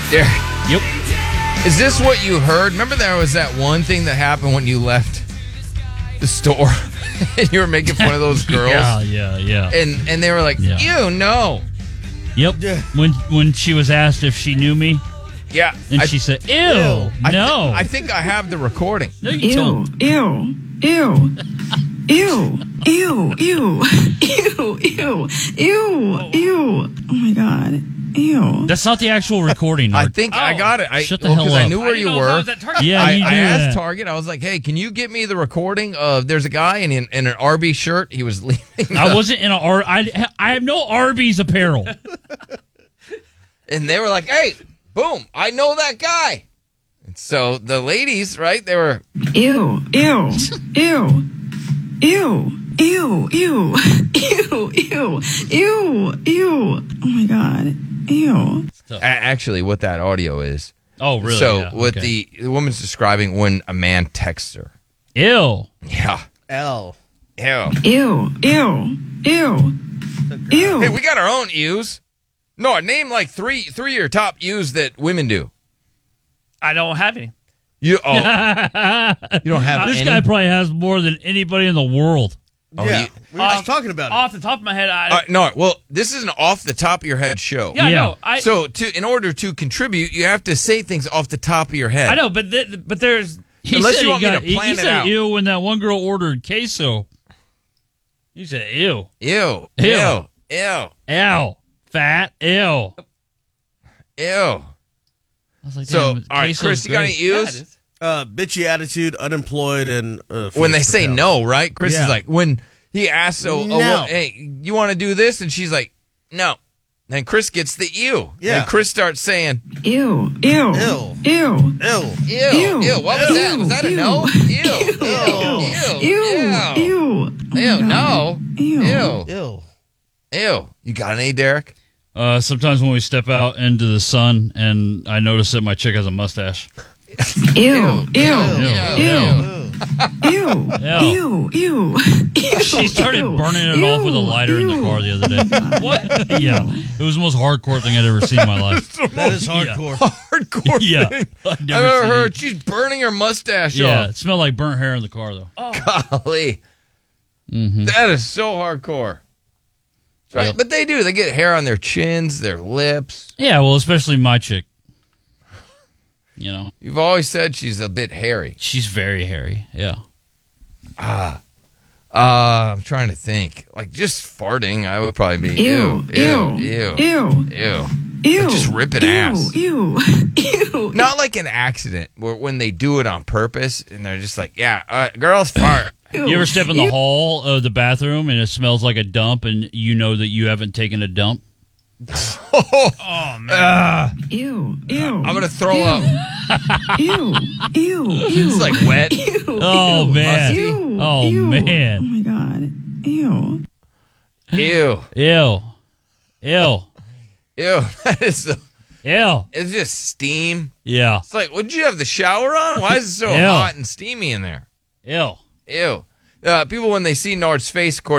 Derek, Yep. is this what you heard? Remember there was that one thing that happened when you left the store and you were making fun of those girls? Yeah. And they were like, Yeah. ew, no. Yep. Yeah. When she was asked if she knew me, Yeah. and she said, "Ew, no." I think I have the recording. No, you don't. Ew. Ew. Ew. Ew. Ew. Ew. Ew. Ew. Ew. Oh my God. Ew. That's not the actual recording. I Nard. think I got it. Shut the hell Because I up. knew where you were. Yeah, I you do asked that. Target. I was like, "Hey, can you get me the recording of there's a guy in an Arby shirt. He was leaving." I wasn't in I have no Arby's apparel. And they were like, "Hey, boom! I know that guy." And so the ladies, right? They were. Ew. Ew. Ew. Ew. Ew. Ew. Ew. Ew. Ew. Ew. Oh my God. Ew. Actually, what that audio is. Oh, really? So Yeah, what okay. the woman's describing when a man texts her. Ew. Yeah. L. Ew. Ew. Ew. Ew. Ew. Hey, we got our own U's. No, name like three of your top U's that women do. I don't have any. You You don't have This any? guy probably has more than anybody in the world. Yeah. We were just talking about it. Off the top of my head, I no. Well, this is an off the top of your head show. yeah, Yeah. no, I So in order to contribute, you have to say things off the top of your head. I know, but there's He Unless said you he want me got, to plan he it said out. ew when that one girl ordered queso. He said ew. Ew. Ew. Ew. Ew. Ew. Fat. Ew. Ew. I was like, So, damn, all right, queso's Chris, you got great. any U's? Bitchy attitude, unemployed, and When they say no, right? Chris Yeah. is like, when he asks, No. hey, you want to do this? And she's like, no. Then Chris gets the ew. Yeah. And Chris starts saying, Ew. Ew. Ew. Ew. Ew. ew. Ew. What was that? Was that a Ew. no? Ew. Ew. Ew. Ew. Ew. No. Ew. Ew. Ew. Ew. You got any, Derek? Sometimes when we step out into the sun and I notice that my chick has a mustache. Ew. Ew. Ew. Ew. Ew. Ew. She started burning it off with a lighter in the car the other day. What? Yeah. It was the most hardcore thing I'd ever seen in my life. That is hardcore. Hardcore Yeah. thing. I've I've never ever seen heard. it. She's burning her mustache Yeah. off. It smelled like burnt hair in the car, though. Golly. Mm-hmm. That is so hardcore. Right? Yep. But they do. They get hair on their chins, their lips. Yeah, well, especially my chick. You know, You've always said she's a bit hairy. she's very hairy. Yeah. I'm trying to think. Like just farting, I would probably be Ew. ew, Ew. ew, Ew. ew. Ew. Like just ripping ass. Ew. Ew. Not like an accident, where when they do it on purpose and they're just like, yeah, girls fart. You ever step in the hall of the bathroom and it smells like a dump and you know that you haven't taken a dump? oh man. Ew. Ew. I'm gonna throw up. Ew. Ew. Ew. It's like wet. Ew. Oh, Ew. man. Ew. Oh, Ew. man. Oh my God. Ew. Ew, Ew. Ew. ew. That is. Ew. It's just steam. Yeah. It's like, would you have the shower on? Why is it so Ew. hot and steamy in there? Ew. Ew. People when they see Nard's face, of course.